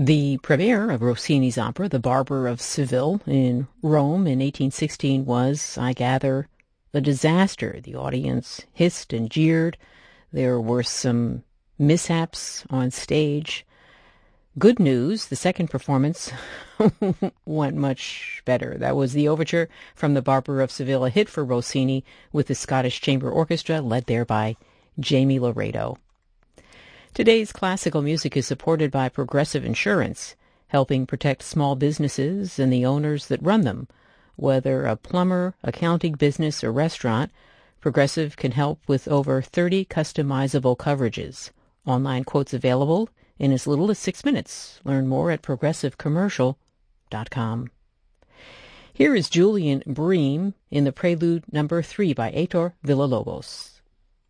The premiere of Rossini's opera, The Barber of Seville, in Rome in 1816 was, I gather, a disaster. The audience hissed and jeered. There were some mishaps on stage. Good news, the second performance went much better. That was the overture from The Barber of Seville, a hit for Rossini with the Scottish Chamber Orchestra, led there by Jamie Laredo. Today's classical music is supported by Progressive Insurance, helping protect small businesses and the owners that run them. Whether a plumber, accounting business, or restaurant, Progressive can help with over 30 customizable coverages. Online quotes available in as little as 6 minutes. Learn more at progressivecommercial.com. Here is Julian Bream in the Prelude No. 3 by Heitor Villa-Lobos.